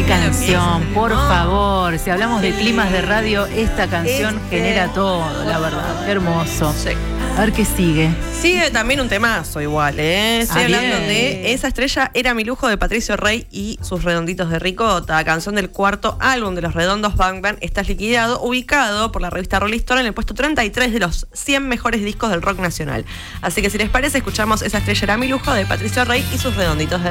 canción, por favor. Si hablamos de climas de radio, esta canción genera todo, la verdad. Qué hermoso. Sí. A ver qué sigue. Sigue también un temazo igual, ¿eh? Estoy hablando bien. de Esa estrella era mi lujo, de Patricio Rey y sus Redonditos de Ricota, canción del cuarto álbum de Los Redondos Bang Bang, Estás liquidado, ubicado por la revista Rolling Stone en el puesto 33 de los 100 mejores discos del rock nacional. Así que si les parece, escuchamos Esa estrella era mi lujo, de Patricio Rey y sus Redonditos de